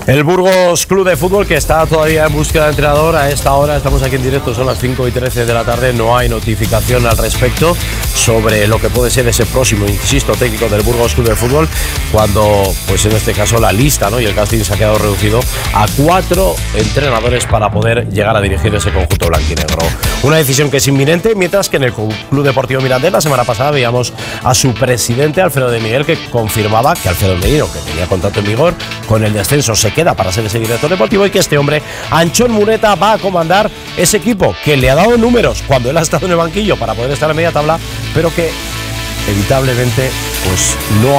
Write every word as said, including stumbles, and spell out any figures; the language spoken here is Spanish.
El Burgos Club de Fútbol, que está todavía en búsqueda de entrenador. A esta hora estamos aquí en directo, son las cinco y trece de la tarde. No hay notificación al respecto sobre lo que puede ser ese próximo, insisto, técnico del Burgos Club de Fútbol, cuando, pues en este caso, la lista, ¿no?, y el casting se ha quedado reducido a cuatro entrenadores para poder llegar a dirigir ese conjunto blanquinegro. Una decisión que es inminente, mientras que en el Club Deportivo Mirandés la semana pasada veíamos a su presidente, Alfredo de Miguel, que confirmaba que Alfredo Merino, que tenía contrato en vigor con el descenso, se queda para ser ese director deportivo, y que este hombre, Anchón Mureta, va a comandar ese equipo que le ha dado números cuando él ha estado en el banquillo para poder estar en media tabla, pero que evitablemente pues no